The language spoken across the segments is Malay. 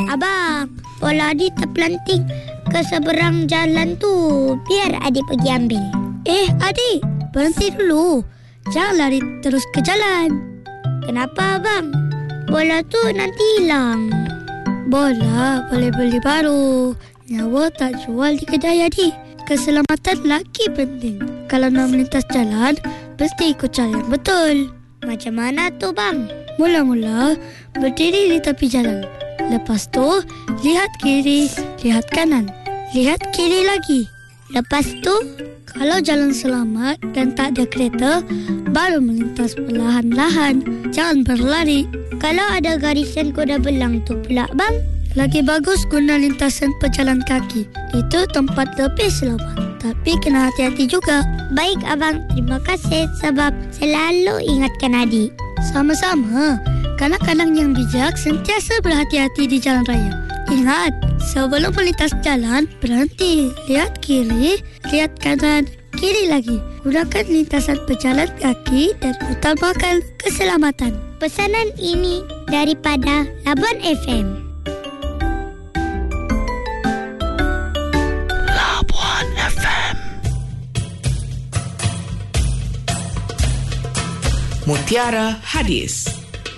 Abang, bola adik terpelanting ke seberang jalan tu. Biar adik pergi ambil. Adik, berhenti dulu. Jangan lari terus ke jalan. Kenapa abang? Bola tu nanti hilang. Bola boleh beli baru. Nyawa tak jual di kedai adik. Keselamatan lagi penting. Kalau nak melintas jalan, mesti ikut cara yang betul. Macam mana tu bang? Mula-mula, berdiri di tepi jalan. Lepas tu, lihat kiri, lihat kanan. Lihat kiri lagi. Lepas tu, kalau jalan selamat dan tak ada kereta, baru melintas perlahan-lahan. Jangan berlari. Kalau ada garisan kuda belang tu pula bang? Lagi bagus guna lintasan pejalan kaki. Itu tempat lebih selamat. Tapi kena hati-hati juga. Baik abang, terima kasih sebab selalu ingatkan adik. Sama-sama. Kanak-kanak yang bijak sentiasa berhati-hati di jalan raya. Ingat, sebelum melintas jalan, berhenti. Lihat kiri, lihat kanan, kiri lagi. Gunakan lintasan pejalan kaki dan utamakan keselamatan. Pesanan ini daripada Labuan FM. Labuan FM. Mutiara Hadis.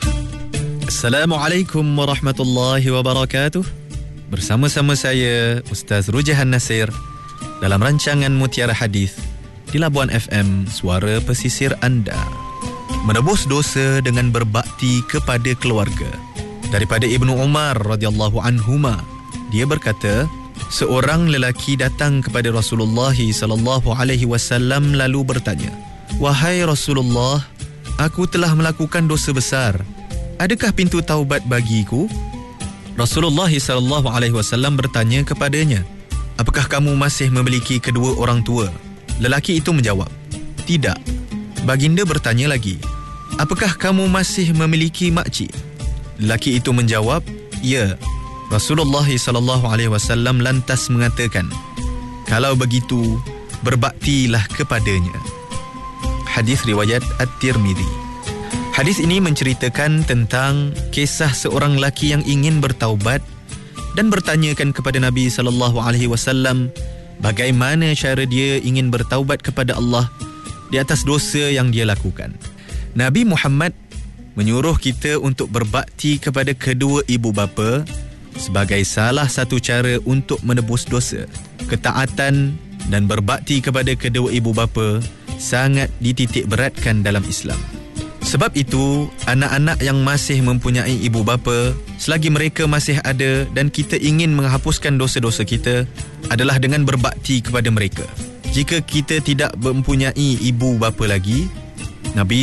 Assalamualaikum warahmatullahi wabarakatuh. Bersama-sama saya Ustaz Rujahan Nasir dalam rancangan Mutiara Hadis di Labuan FM, suara pesisir anda. Menebus dosa dengan berbakti kepada keluarga. Daripada Ibnu Umar radhiyallahu anhuma, dia berkata, seorang lelaki datang kepada Rasulullah sallallahu alaihi wasallam lalu bertanya, "Wahai Rasulullah, aku telah melakukan dosa besar. Adakah pintu taubat bagiku?" Rasulullah sallallahu alaihi wasallam bertanya kepadanya, "Apakah kamu masih memiliki kedua orang tua?" Lelaki itu menjawab, "Tidak." Baginda bertanya lagi, "Apakah kamu masih memiliki makcik?" Lelaki itu menjawab, "Ya." Rasulullah sallallahu alaihi wasallam lantas mengatakan, "Kalau begitu, berbaktilah kepadanya." Hadis riwayat At-Tirmidzi. Hadis ini menceritakan tentang kisah seorang lelaki yang ingin bertaubat dan bertanyakan kepada Nabi sallallahu alaihi wasallam bagaimana cara dia ingin bertaubat kepada Allah di atas dosa yang dia lakukan. Nabi Muhammad menyuruh kita untuk berbakti kepada kedua ibu bapa sebagai salah satu cara untuk menebus dosa. Ketaatan dan berbakti kepada kedua ibu bapa sangat dititik beratkan dalam Islam. Sebab itu, anak-anak yang masih mempunyai ibu bapa, selagi mereka masih ada dan kita ingin menghapuskan dosa-dosa kita, adalah dengan berbakti kepada mereka. Jika kita tidak mempunyai ibu bapa lagi, Nabi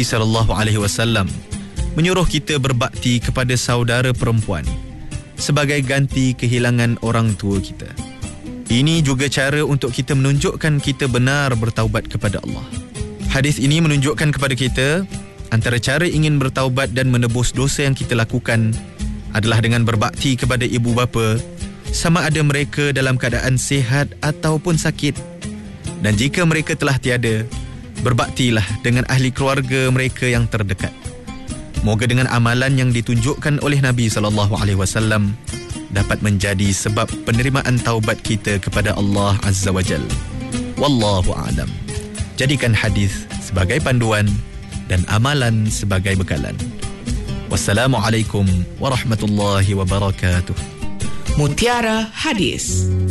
SAW menyuruh kita berbakti kepada saudara perempuan sebagai ganti kehilangan orang tua kita. Ini juga cara untuk kita menunjukkan kita benar bertaubat kepada Allah. Hadis ini menunjukkan kepada kita antara cara ingin bertaubat dan menebus dosa yang kita lakukan adalah dengan berbakti kepada ibu bapa, sama ada mereka dalam keadaan sihat ataupun sakit. Dan jika mereka telah tiada, berbaktilah dengan ahli keluarga mereka yang terdekat. Moga dengan amalan yang ditunjukkan oleh Nabi SAW dapat menjadi sebab penerimaan taubat kita kepada Allah Azza wa Jal. Wallahu a'lam. Jadikan hadis sebagai panduan dan amalan sebagai bekalan. Wassalamualaikum warahmatullahi wabarakatuh. Mutiara Hadis.